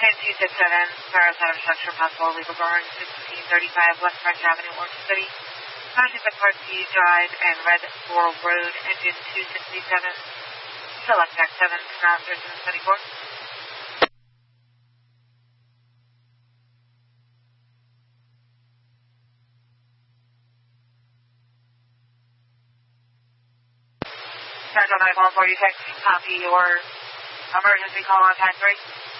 Contact 267, Paris out of structure, possible illegal burn, 1635 West French Avenue, Orange City. Contact the Parkview Drive and Red Laurel Road, engine 267. Select Act 7, Mount 1374. Central 914, you text, copy your emergency call on tag 3.